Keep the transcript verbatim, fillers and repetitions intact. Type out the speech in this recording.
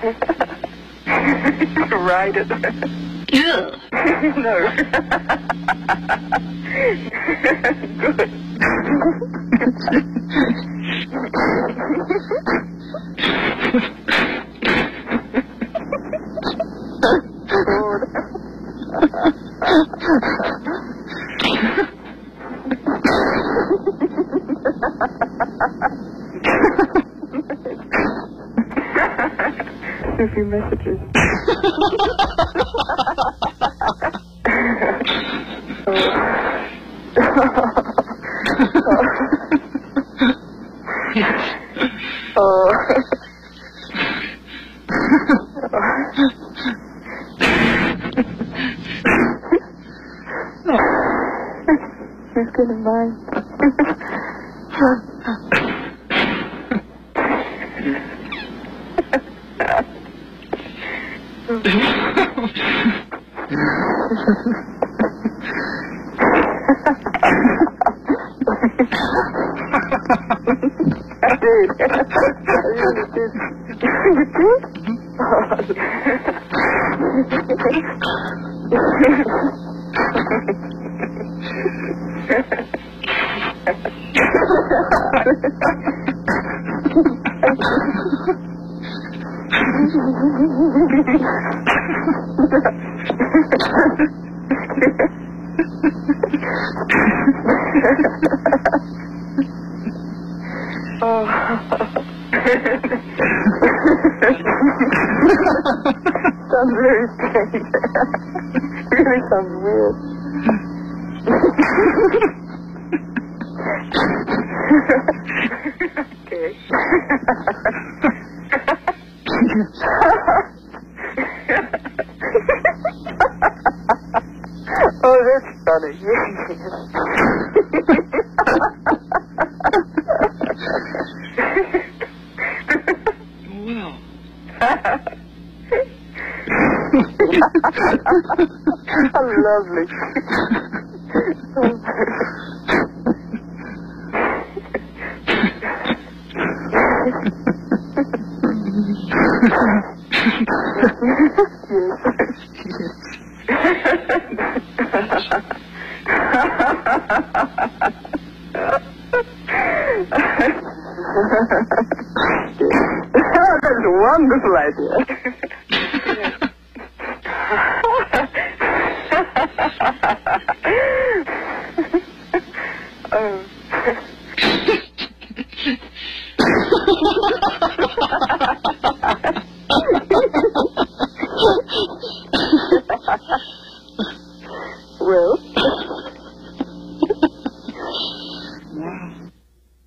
Ride it. Yeah. No. Good. A few messages. Oh. He's gonna mind. I did. I really did. You did? Oh. Sounds very strange. Really sounds weird. Okay. Oh, that's funny. Wow. How lovely. That's a wonderful idea. Oh. Well.